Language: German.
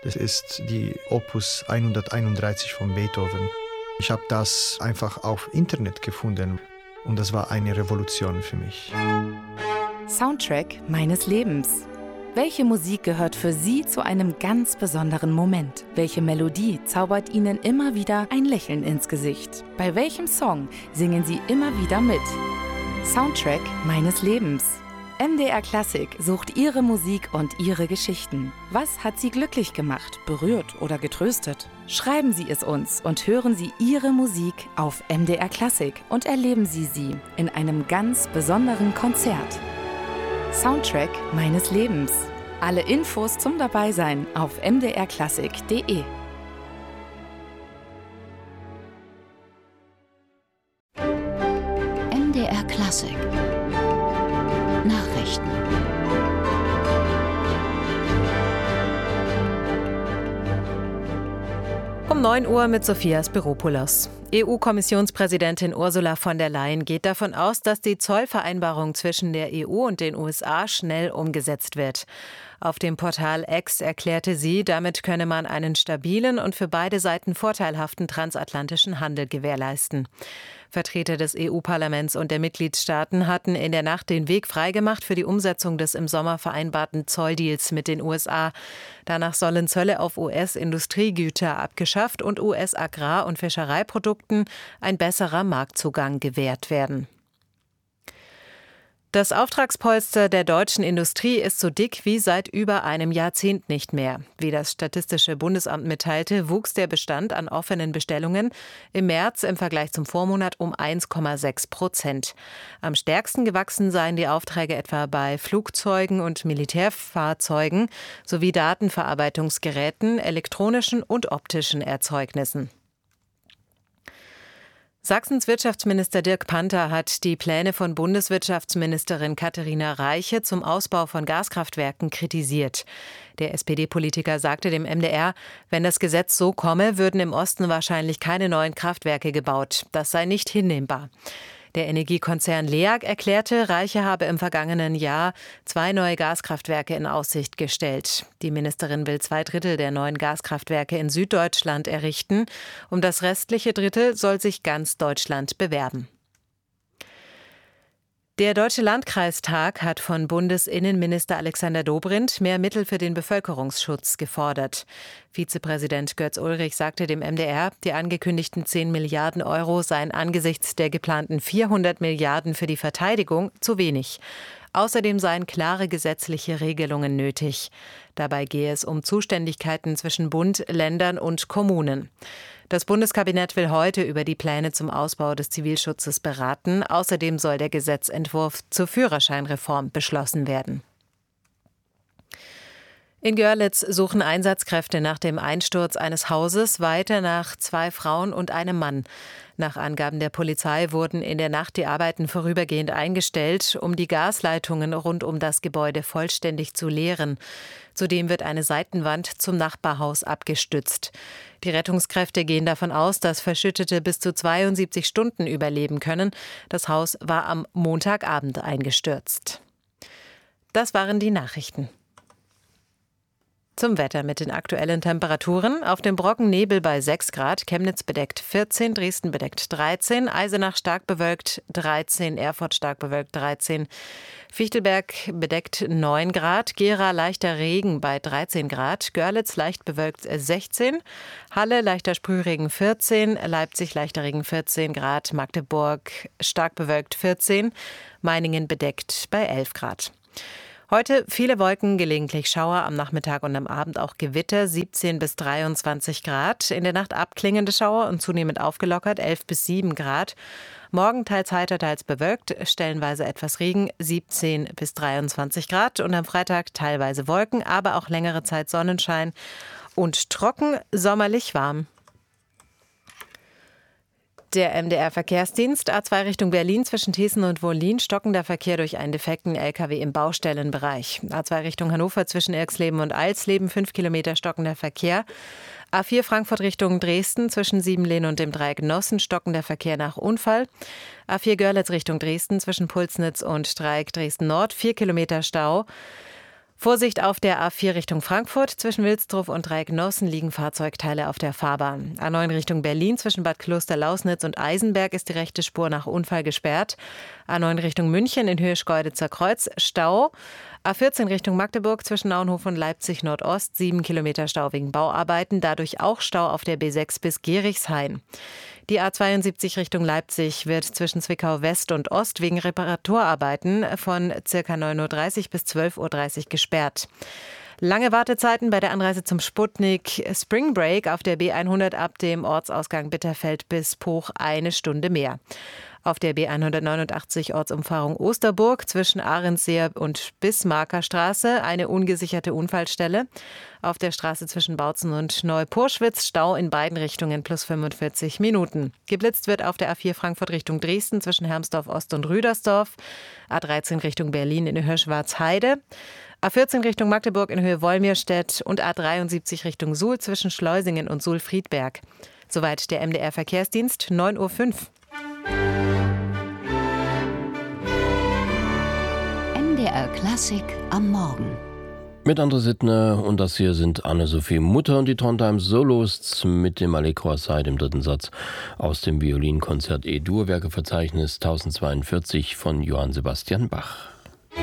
Das ist die Opus 131 von Beethoven. Ich habe das einfach auf Internet gefunden und das war eine Revolution für mich. Soundtrack meines Lebens. Welche Musik gehört für Sie zu einem ganz besonderen Moment? Welche Melodie zaubert Ihnen immer wieder ein Lächeln ins Gesicht? Bei welchem Song singen Sie immer wieder mit? Soundtrack meines Lebens. MDR Klassik sucht Ihre Musik und Ihre Geschichten. Was hat Sie glücklich gemacht, berührt oder getröstet? Schreiben Sie es uns und hören Sie Ihre Musik auf MDR Klassik und erleben Sie sie in einem ganz besonderen Konzert. Soundtrack meines Lebens. Alle Infos zum Dabeisein auf mdrklassik.de. MDR Klassik Nachrichten. Um 9 Uhr mit Sophia Spiropoulos. EU-Kommissionspräsidentin Ursula von der Leyen geht davon aus, dass die Zollvereinbarung zwischen der EU und den USA schnell umgesetzt wird. Auf dem Portal X erklärte sie, damit könne man einen stabilen und für beide Seiten vorteilhaften transatlantischen Handel gewährleisten. Vertreter des EU-Parlaments und der Mitgliedstaaten hatten in der Nacht den Weg freigemacht für die Umsetzung des im Sommer vereinbarten Zolldeals mit den USA. Danach sollen Zölle auf US-Industriegüter abgeschafft und US-Agrar- und Fischereiprodukten ein besserer Marktzugang gewährt werden. Das Auftragspolster der deutschen Industrie ist so dick wie seit über einem Jahrzehnt nicht mehr. Wie das Statistische Bundesamt mitteilte, wuchs der Bestand an offenen Bestellungen im März im Vergleich zum Vormonat um 1,6%. Am stärksten gewachsen seien die Aufträge etwa bei Flugzeugen und Militärfahrzeugen sowie Datenverarbeitungsgeräten, elektronischen und optischen Erzeugnissen. Sachsens Wirtschaftsminister Dirk Panther hat die Pläne von Bundeswirtschaftsministerin Katharina Reiche zum Ausbau von Gaskraftwerken kritisiert. Der SPD-Politiker sagte dem MDR, wenn das Gesetz so komme, würden im Osten wahrscheinlich keine neuen Kraftwerke gebaut. Das sei nicht hinnehmbar. Der Energiekonzern LEAG erklärte, Reiche habe im vergangenen Jahr 2 neue Gaskraftwerke in Aussicht gestellt. Die Ministerin will 2/3 der neuen Gaskraftwerke in Süddeutschland errichten. Um das restliche Drittel soll sich ganz Deutschland bewerben. Der Deutsche Landkreistag hat von Bundesinnenminister Alexander Dobrindt mehr Mittel für den Bevölkerungsschutz gefordert. Vizepräsident Götz Ulrich sagte dem MDR, die angekündigten 10 Milliarden Euro seien angesichts der geplanten 400 Milliarden für die Verteidigung zu wenig. Außerdem seien klare gesetzliche Regelungen nötig. Dabei gehe es um Zuständigkeiten zwischen Bund, Ländern und Kommunen. Das Bundeskabinett will heute über die Pläne zum Ausbau des Zivilschutzes beraten. Außerdem soll der Gesetzentwurf zur Führerscheinreform beschlossen werden. In Görlitz suchen Einsatzkräfte nach dem Einsturz eines Hauses weiter nach 2 Frauen und einem Mann. Nach Angaben der Polizei wurden in der Nacht die Arbeiten vorübergehend eingestellt, um die Gasleitungen rund um das Gebäude vollständig zu leeren. Zudem wird eine Seitenwand zum Nachbarhaus abgestützt. Die Rettungskräfte gehen davon aus, dass Verschüttete bis zu 72 Stunden überleben können. Das Haus war am Montagabend eingestürzt. Das waren die Nachrichten. Zum Wetter mit den aktuellen Temperaturen. Auf dem Brocken Nebel bei 6 Grad, Chemnitz bedeckt 14, Dresden bedeckt 13, Eisenach stark bewölkt 13, Erfurt stark bewölkt 13, Fichtelberg bedeckt 9 Grad, Gera leichter Regen bei 13 Grad, Görlitz leicht bewölkt 16, Halle leichter Sprühregen 14, Leipzig leichter Regen 14 Grad, Magdeburg stark bewölkt 14, Meiningen bedeckt bei 11 Grad. Heute viele Wolken, gelegentlich Schauer, am Nachmittag und am Abend auch Gewitter, 17 bis 23 Grad. In der Nacht abklingende Schauer und zunehmend aufgelockert, 11 bis 7 Grad. Morgen teils heiter, teils bewölkt, stellenweise etwas Regen, 17 bis 23 Grad. Und am Freitag teilweise Wolken, aber auch längere Zeit Sonnenschein und trocken, sommerlich warm. Der MDR-Verkehrsdienst, A2 Richtung Berlin zwischen Thießen und Wollin, stockender Verkehr durch einen defekten LKW im Baustellenbereich. A2 Richtung Hannover zwischen Erxleben und Alsleben, 5 Kilometer stockender Verkehr. A4 Frankfurt Richtung Dresden zwischen Siebenlehn und dem Dreieck Nossen, stockender Verkehr nach Unfall. A4 Görlitz Richtung Dresden zwischen Pulsnitz und Dreieck Dresden Nord, 4 Kilometer Stau. Vorsicht auf der A4 Richtung Frankfurt. Zwischen Wilsdruff und Dreiecknossen liegen Fahrzeugteile auf der Fahrbahn. A9 Richtung Berlin. Zwischen Bad Kloster-Lausnitz und Eisenberg ist die rechte Spur nach Unfall gesperrt. A9 Richtung München in Höhe Schkeuditzer Kreuz. Stau. A14 Richtung Magdeburg zwischen Naunhof und Leipzig Nordost. 7 Kilometer Stau wegen Bauarbeiten. Dadurch auch Stau auf der B6 bis Gerichshain. Die A72 Richtung Leipzig wird zwischen Zwickau West und Ost wegen Reparaturarbeiten von ca. 9.30 Uhr bis 12.30 Uhr gesperrt. Lange Wartezeiten bei der Anreise zum Sputnik Spring Break auf der B100 ab dem Ortsausgang Bitterfeld bis Poch 1 Stunde mehr. Auf der B189 Ortsumfahrung Osterburg zwischen Ahrensseer und Bismarcker Straße eine ungesicherte Unfallstelle. Auf der Straße zwischen Bautzen und Neu-Purschwitz Stau in beiden Richtungen plus 45 Minuten. Geblitzt wird auf der A4 Frankfurt Richtung Dresden zwischen Hermsdorf Ost und Rüdersdorf. A13 Richtung Berlin in Höhe Schwarzheide. A14 Richtung Magdeburg in Höhe Wolmirstedt und A73 Richtung Suhl zwischen Schleusingen und Suhl-Friedberg. Soweit der MDR Verkehrsdienst, 9.05 Uhr. MDR Klassik am Morgen. Mit André Sittner, und das hier sind Anne-Sophie Mutter und die Trondheim Soloists mit dem Allegro assai, dem dritten Satz aus dem Violinkonzert E-Dur, Werkeverzeichnis 1042 von Johann Sebastian Bach.